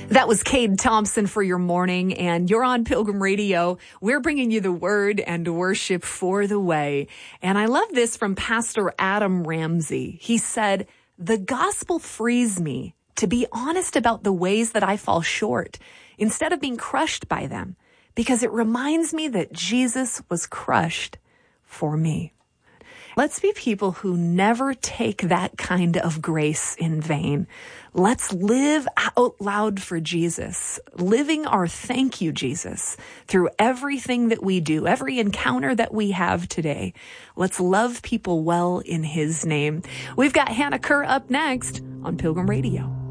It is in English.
That was Cade Thompson for your morning, and you're on Pilgrim Radio. We're bringing you the word and worship for the way. And I love this from Pastor Adam Ramsey. He said, "The gospel frees me to be honest about the ways that I fall short instead of being crushed by them, because it reminds me that Jesus was crushed for me." Let's be people who never take that kind of grace in vain. Let's live out loud for Jesus, living our thank you, Jesus, through everything that we do, every encounter that we have today. Let's love people well in his name. We've got Hannah Kerr up next on Pilgrim Radio.